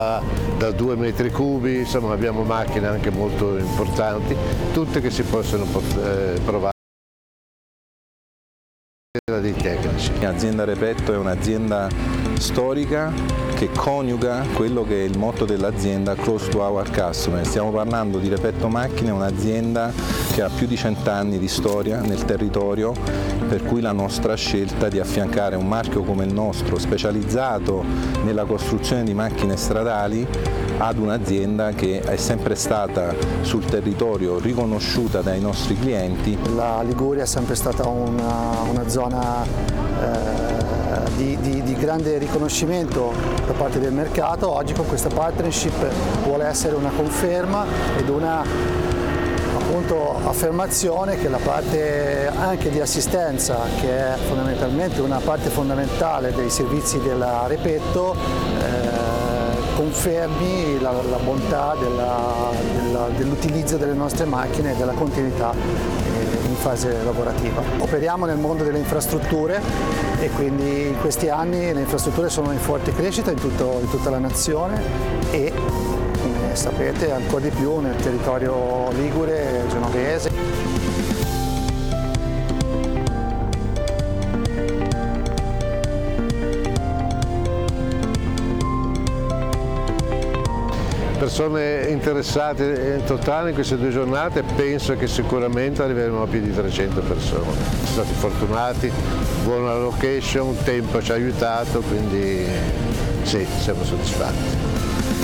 da 2 metri cubi, insomma abbiamo macchine anche molto importanti, tutte che si possono provare dei tecnici. L'azienda Repetto è un'azienda storica che coniuga quello che è il motto dell'azienda, close to our customer. Stiamo parlando di Repetto Macchine, un'azienda che ha più di 100 anni di storia nel territorio, per cui la nostra scelta di affiancare un marchio come il nostro, specializzato nella costruzione di macchine stradali, ad un'azienda che è sempre stata sul territorio riconosciuta dai nostri clienti. La Liguria è sempre stata una zona di grande riconoscimento da parte del mercato. Oggi con questa partnership vuole essere una conferma ed una affermazione che la parte anche di assistenza, che è fondamentalmente una parte fondamentale dei servizi della Repetto, confermi la bontà dell'utilizzo delle nostre macchine e della continuità in fase lavorativa. Operiamo nel mondo delle infrastrutture e quindi in questi anni le infrastrutture sono in forte crescita in tutta la nazione e sapete ancora di più nel territorio ligure e genovese. Persone interessate in totale in queste 2 giornate, penso che sicuramente arriveremo a più di 300 persone. Siamo stati fortunati, buona location, il tempo ci ha aiutato, quindi sì, siamo soddisfatti.